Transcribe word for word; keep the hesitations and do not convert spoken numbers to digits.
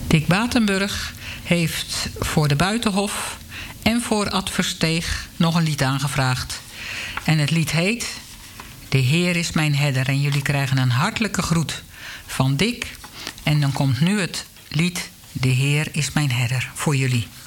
Dick Batenburg heeft voor de Buitenhof en voor Ad Versteeg nog een lied aangevraagd. En het lied heet De Heer is mijn herder. En jullie krijgen een hartelijke groet van Dick. En dan komt nu het lied De Heer is mijn herder voor jullie.